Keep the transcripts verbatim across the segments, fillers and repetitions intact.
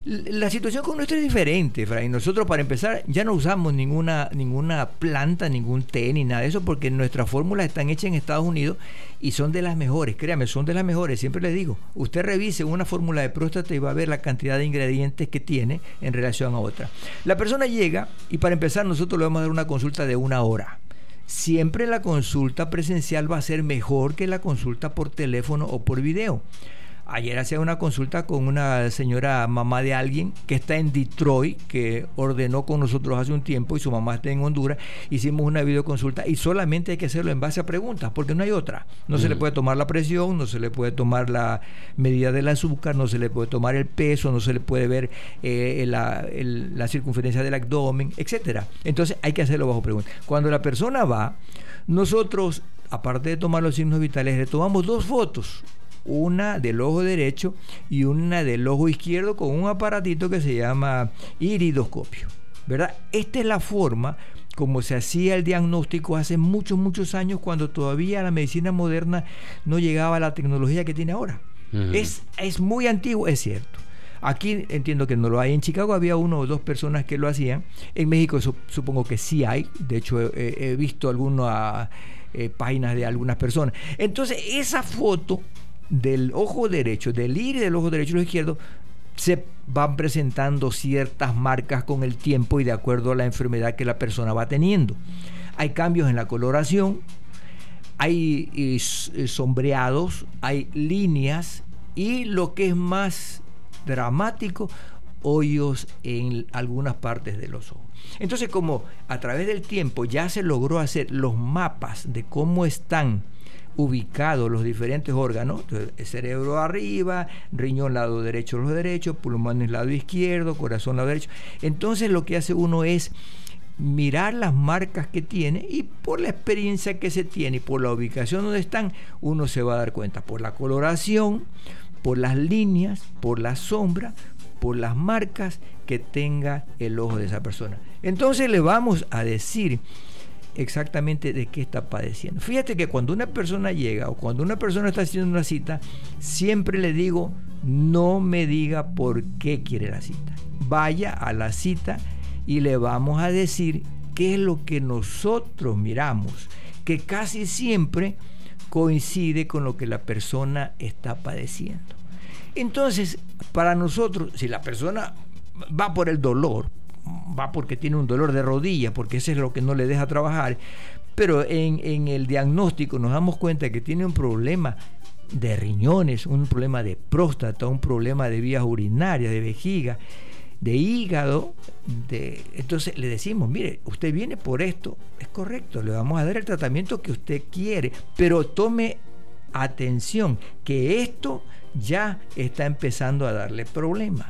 La situación con nuestra es diferente, Fray. Nosotros, para empezar, ya no usamos ninguna ninguna planta, ningún té, ni nada de eso, porque nuestras fórmulas están hechas en Estados Unidos y son de las mejores. Créame, son de las mejores. Siempre les digo, usted revise una fórmula de próstata y va a ver la cantidad de ingredientes que tiene en relación a otra. La persona llega y, para empezar, nosotros le vamos a dar una consulta de una hora. Siempre la consulta presencial va a ser mejor que la consulta por teléfono o por video. Ayer hacía una consulta con una señora mamá de alguien que está en Detroit, que ordenó con nosotros hace un tiempo, y su mamá está en Honduras. Hicimos una videoconsulta y solamente hay que hacerlo en base a preguntas, porque no hay otra. No mm. se le puede tomar la presión, no se le puede tomar la medida del azúcar, no se le puede tomar el peso, no se le puede ver eh, la, el, la circunferencia del abdomen, etcétera. Entonces hay que hacerlo bajo preguntas. Cuando la persona va, nosotros, aparte de tomar los signos vitales, le tomamos dos fotos. Una del ojo derecho y una del ojo izquierdo con un aparatito que se llama iridoscopio, ¿verdad? Esta es la forma como se hacía el diagnóstico hace muchos, muchos años, cuando todavía la medicina moderna no llegaba a la tecnología que tiene ahora. Uh-huh. Es, es muy antiguo, es cierto. Aquí entiendo que no lo hay. En Chicago había uno o dos personas que lo hacían. En México su, supongo que sí hay. De hecho, he, he visto algunas eh, páginas de algunas personas. Entonces, esa foto del ojo derecho, del iris del ojo derecho y el izquierdo, se van presentando ciertas marcas con el tiempo y de acuerdo a la enfermedad que la persona va teniendo. Hay cambios en la coloración, hay eh, sombreados, hay líneas y, lo que es más dramático, hoyos en algunas partes de los ojos. Entonces, como a través del tiempo ya se logró hacer los mapas de cómo están ubicados los diferentes órganos, el cerebro arriba, riñón lado derecho, ojo derecho, pulmones lado izquierdo, corazón lado derecho. Entonces lo que hace uno es mirar las marcas que tiene, y por la experiencia que se tiene y por la ubicación donde están, uno se va a dar cuenta por la coloración, por las líneas, por la sombra, por las marcas que tenga el ojo de esa persona. Entonces le vamos a decir exactamente de qué está padeciendo. Fíjate que cuando una persona llega o cuando una persona está haciendo una cita, siempre le digo, no me diga por qué quiere la cita. Vaya a la cita y le vamos a decir qué es lo que nosotros miramos, que casi siempre coincide con lo que la persona está padeciendo. Entonces, para nosotros, si la persona va por el dolor, va porque tiene un dolor de rodilla, porque eso es lo que no le deja trabajar, pero en, en el diagnóstico nos damos cuenta que tiene un problema de riñones, un problema de próstata, un problema de vías urinarias, de vejiga, de hígado, de... entonces le decimos, mire, usted viene por esto, es correcto, le vamos a dar el tratamiento que usted quiere, pero tome atención, que esto ya está empezando a darle problemas.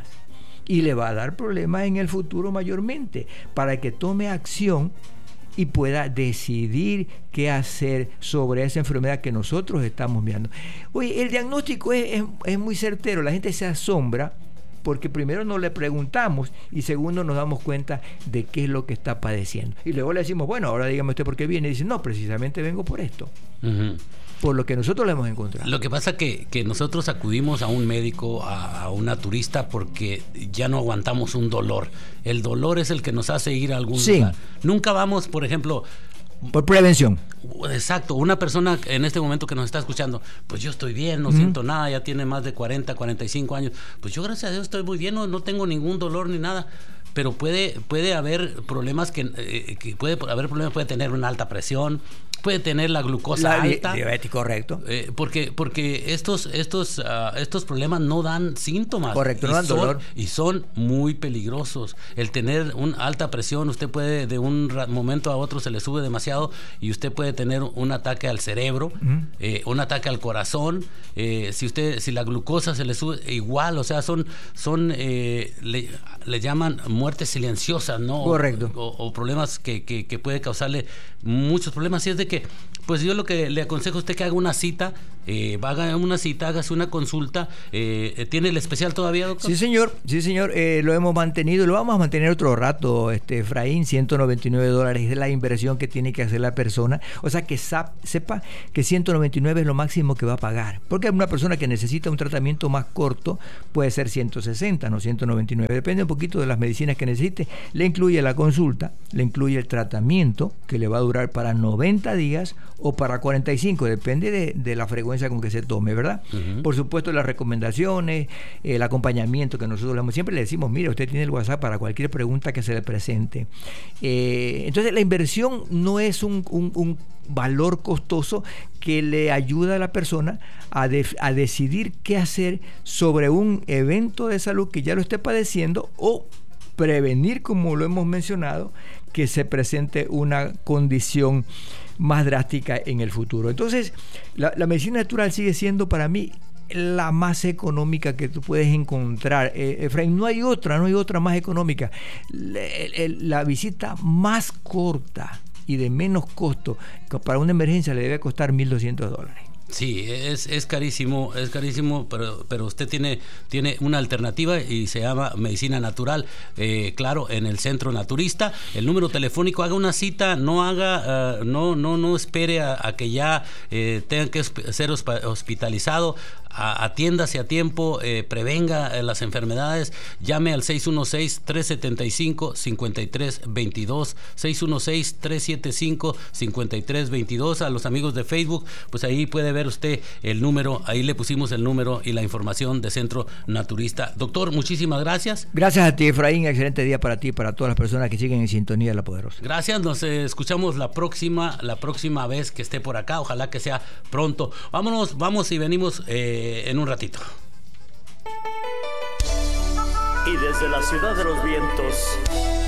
Y le va a dar problemas en el futuro mayormente, para que tome acción y pueda decidir qué hacer sobre esa enfermedad que nosotros estamos mirando. Oye, el diagnóstico es, es, es muy certero. La gente se asombra porque primero no le preguntamos y segundo nos damos cuenta de qué es lo que está padeciendo. Y luego le decimos, bueno, ahora dígame usted por qué viene. Y dice, no, precisamente vengo por esto. Uh-huh. Por lo que nosotros le hemos encontrado. Lo que pasa que, que nosotros acudimos a un médico, a, a una turista, porque ya no aguantamos un dolor. El dolor es el que nos hace ir a algún sí. lugar. Nunca vamos, por ejemplo... Por prevención. Exacto. Una persona en este momento que nos está escuchando, pues yo estoy bien, no uh-huh. siento nada, ya tiene más de cuarenta, cuarenta y cinco años. Pues yo, gracias a Dios, estoy muy bien, no, no tengo ningún dolor ni nada. Pero puede, puede haber problemas que, eh, que puede haber problemas, puede tener una alta presión, puede tener la glucosa la alta. Diabetes, correcto. Eh, porque, porque estos, estos, uh, estos problemas no dan síntomas. Correcto, no dan son, dolor. Y son muy peligrosos. El tener una alta presión, usted puede, de un momento a otro se le sube demasiado y usted puede tener un ataque al cerebro, uh-huh. eh, un ataque al corazón. Eh, si usted, si la glucosa se le sube, igual, o sea, son, son eh, le, le llaman muertes silenciosas, ¿no? Correcto. O, o problemas que, que, que puede causarle muchos problemas. Así es de que, pues yo lo que le aconsejo a usted que haga una cita eh, haga una cita, hágase una consulta. Eh, ¿Tiene el especial todavía, doctor? Sí, señor, sí, señor, eh, lo hemos mantenido y lo vamos a mantener otro rato, este, Efraín. Ciento noventa y nueve dólares es la inversión que tiene que hacer la persona, o sea que sap, sepa que ciento noventa y nueve es lo máximo que va a pagar, porque una persona que necesita un tratamiento más corto puede ser ciento sesenta, no ciento noventa y nueve, depende un poquito de las medicinas que necesite. Le incluye la consulta, le incluye el tratamiento que le va a durar para noventa días o para cuarenta y cinco, depende de, de la frecuencia con que se tome, ¿verdad? Uh-huh. Por supuesto, las recomendaciones, eh, el acompañamiento que nosotros le damos, siempre le decimos, mire, usted tiene el WhatsApp para cualquier pregunta que se le presente. Eh, entonces, la inversión no es un, un, un valor costoso que le ayuda a la persona a, de, a decidir qué hacer sobre un evento de salud que ya lo esté padeciendo, o prevenir, como lo hemos mencionado, que se presente una condición más drástica en el futuro. Entonces, la, la medicina natural sigue siendo para mí la más económica que tú puedes encontrar. Eh, Efraín, no hay otra, no hay otra más económica. La, la visita más corta y de menos costo para una emergencia le debe costar mil doscientos dólares. Sí, es, es carísimo, es carísimo, pero, pero usted tiene, tiene una alternativa y se llama Medicina Natural, eh, claro, en el Centro Naturista. El número telefónico, haga una cita, no haga, uh, no, no, no espere a, a que ya eh, tenga que ser hospitalizado. A, atiéndase a tiempo, eh, prevenga eh, las enfermedades, llame al seis uno seis, tres siete cinco, cinco tres dos dos, seis uno seis, tres siete cinco, cinco tres dos dos. A los amigos de Facebook, pues ahí puede ver usted el número, ahí le pusimos el número y la información de Centro Naturista. Doctor, muchísimas gracias. Gracias a ti, Efraín, excelente día para ti y para todas las personas que siguen en sintonía de La Poderosa. Gracias, nos eh, escuchamos la próxima, la próxima vez que esté por acá, ojalá que sea pronto. Vámonos, vamos y venimos eh, en un ratito. Y desde la ciudad de los vientos